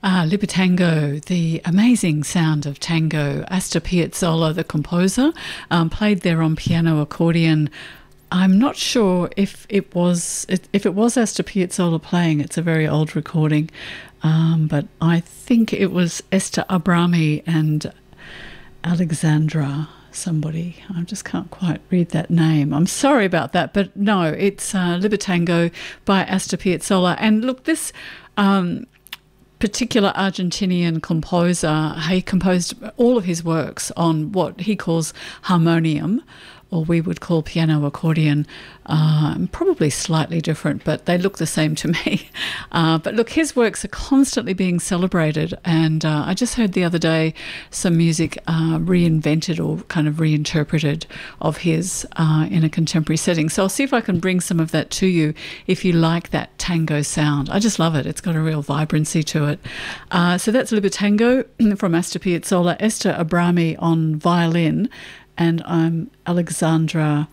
Libertango, the amazing sound of tango. Astor Piazzolla, the composer, played there on piano accordion. I'm not sure if it was Astor Piazzolla playing. It's a very old recording, but I think it was Esther Abrami and Alexandra somebody. I just can't quite read that name. I'm sorry about that, but no, it's Libertango by Astor Piazzolla. And look, this particular Argentinian composer, he composed all of his works on what he calls harmonium, or we would call piano accordion, probably slightly different, but they look the same to me. But look, his works are constantly being celebrated, and I just heard the other day some music reinvented or kind of reinterpreted of his in a contemporary setting. So I'll see if I can bring some of that to you if you like that tango sound. I just love it. It's got a real vibrancy to it. So that's Libertango from Astor Piazzolla, Esther Abrami on violin, and I'm Alexandra,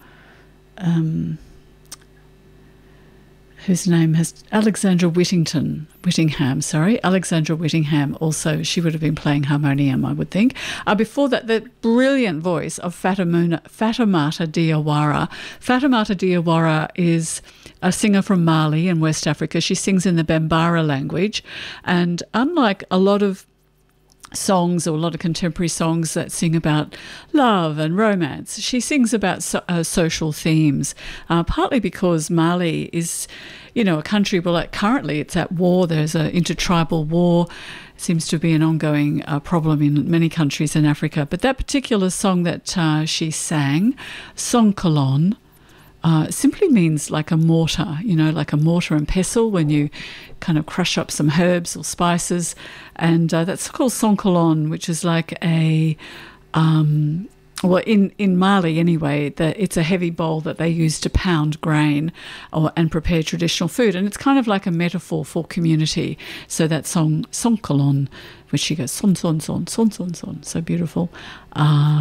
whose name has Alexandra Whittingham. Alexandra Whittingham also, she would have been playing harmonium, I would think. Before that, the brilliant voice of Fatoumata Diawara. Fatoumata Diawara is a singer from Mali in West Africa. She sings in the Bambara language, and unlike a lot of songs or a lot of contemporary songs that sing about love and romance, she sings about social themes, partly because Mali is, a country where currently it's at war. There's an intertribal war. It seems to be an ongoing problem in many countries in Africa. But that particular song that she sang, Sonkolon, simply means like a mortar, like a mortar and pestle when you kind of crush up some herbs or spices. And that's called sonkolon, which is like a, in Mali anyway, it's a heavy bowl that they use to pound grain and prepare traditional food. And it's kind of like a metaphor for community. So that song, sonkolon, which she goes son, son, son, son, son, son, so beautiful.